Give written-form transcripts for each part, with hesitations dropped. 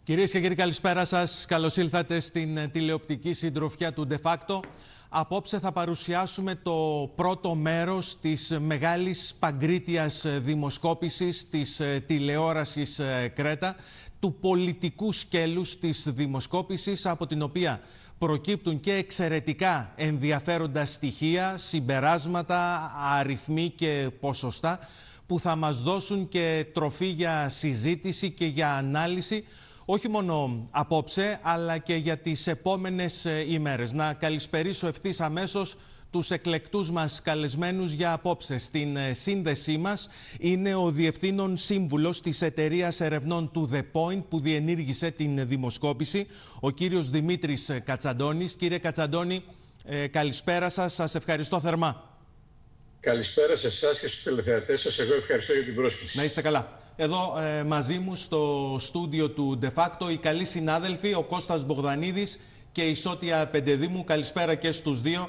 Κυρίες και κύριοι, καλησπέρα σας. Καλώς ήλθατε στην τηλεοπτική συντροφιά του De Facto. Απόψε θα παρουσιάσουμε το πρώτο μέρος της μεγάλης παγκρίτιας δημοσκόπησης της τηλεόρασης Κρέτα, του πολιτικού σκέλους της δημοσκόπησης, από την οποία προκύπτουν και εξαιρετικά ενδιαφέροντα στοιχεία, συμπεράσματα, αριθμοί και ποσοστά, που θα μας δώσουν και τροφή για συζήτηση και για ανάλυση, όχι μόνο απόψε, αλλά και για τις επόμενες ημέρες. Να καλησπερίσω ευθύς αμέσως τους εκλεκτούς μας καλεσμένους για απόψε. Στην σύνδεσή μας είναι ο Διευθύνων Σύμβουλος της Εταιρείας Ερευνών του The Point, που διενήργησε την δημοσκόπηση, ο κύριος Δημήτρης Κατσαντώνης. Κύριε Κατσαντώνη, καλησπέρα σας. Σας ευχαριστώ θερμά. Καλησπέρα σε εσάς και στους τηλεθεατές σας. Εγώ ευχαριστώ για την πρόσκληση. Να είστε καλά. Εδώ μαζί μου στο στούντιο του De Facto οι καλοί συνάδελφοι, ο Κώστας Μπογδανίδης και η Σώτια Πεντεδήμου. Καλησπέρα και στους δύο.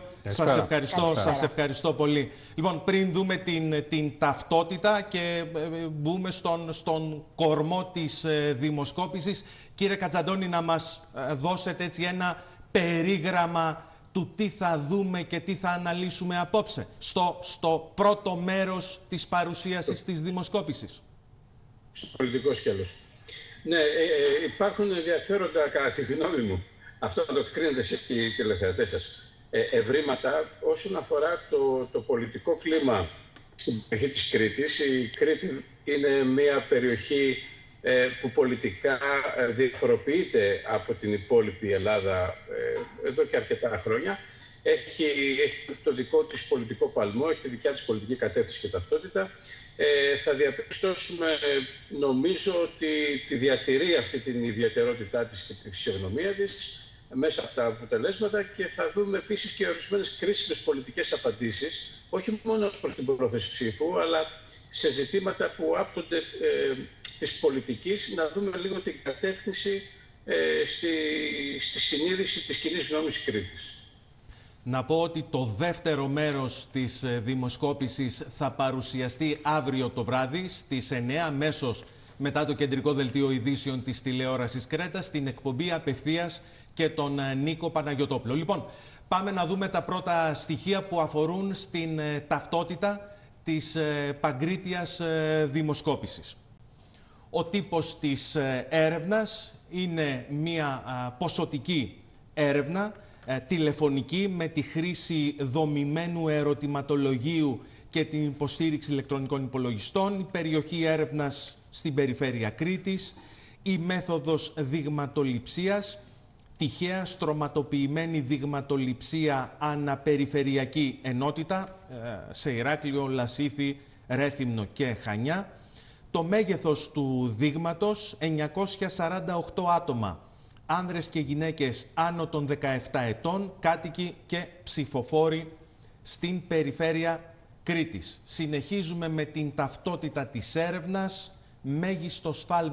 Σας ευχαριστώ πολύ. Λοιπόν, πριν δούμε την ταυτότητα και μπούμε στον κορμό της δημοσκόπησης, κύριε Κατσαντώνη, να μας δώσετε έτσι ένα περίγραμμα του τι θα δούμε και τι θα αναλύσουμε απόψε στο πρώτο μέρος της παρουσίασης της δημοσκόπησης. Στο πολιτικό σκέλος. Ναι, υπάρχουν ενδιαφέροντα, κατά τη γνώμη μου, αυτό να το κρίνετε εσείς και οι τηλεθεατές σας, ευρήματα όσον αφορά το πολιτικό κλίμα στην περιοχή της Κρήτης. Η Κρήτη είναι μια περιοχή που πολιτικά διαφοροποιείται από την υπόλοιπη Ελλάδα εδώ και αρκετά χρόνια. Έχει το δικό της πολιτικό παλμό, έχει τη δικιά της πολιτική κατεύθυνση και ταυτότητα. Θα διαπιστώσουμε, νομίζω, ότι τη διατηρεί αυτή την ιδιαιτερότητά της και τη φυσιογνωμία της μέσα από τα αποτελέσματα, και θα δούμε επίσης και ορισμένες κρίσιμες πολιτικές απαντήσεις, όχι μόνο προς την πρόθεση ψήφου, αλλά σε ζητήματα που άπτονται της πολιτικής, να δούμε λίγο την κατεύθυνση στη συνείδηση της κοινής γνώμης Κρήτης. Να πω ότι το δεύτερο μέρος της δημοσκόπησης θα παρουσιαστεί αύριο το βράδυ στις 9, αμέσως μετά το κεντρικό δελτίο ειδήσεων της τηλεόρασης Κρέτας, στην εκπομπή Απευθείας και τον Νίκο Παναγιωτόπουλο. Λοιπόν, πάμε να δούμε τα πρώτα στοιχεία που αφορούν στην ταυτότητα της παγκρίτιας δημοσκόπησης. Ο τύπος της έρευνας είναι μια ποσοτική έρευνα, τηλεφωνική, με τη χρήση δομημένου ερωτηματολογίου και την υποστήριξη ηλεκτρονικών υπολογιστών, η περιοχή έρευνας στην περιφέρεια Κρήτης, η μέθοδος δειγματοληψίας, τυχαία στρωματοποιημένη δειγματοληψία αναπεριφερειακή ενότητα σε Ηράκλειο, Λασίθι, Ρέθυμνο και Χανιά. Το μέγεθος του δείγματος 948 άτομα, άνδρες και γυναίκες άνω των 17 ετών, κάτοικοι και ψηφοφόροι στην περιφέρεια Κρήτης. Συνεχίζουμε με την ταυτότητα της έρευνας, μέγιστο σφάλμα